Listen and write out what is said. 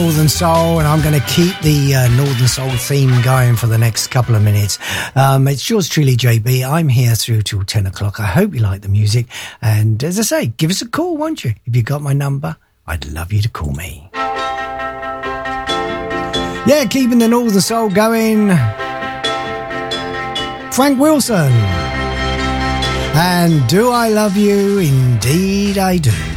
Northern Soul, and I'm going to keep the Northern Soul theme going for the next couple of minutes. It's yours truly, JB. I'm here through till 10 o'clock. I hope you like the music, and as I say, give us a call, won't you? If you got my number, I'd love you to call me. Yeah, keeping the Northern Soul going. Frank Wilson, and Do I Love You? Indeed I Do.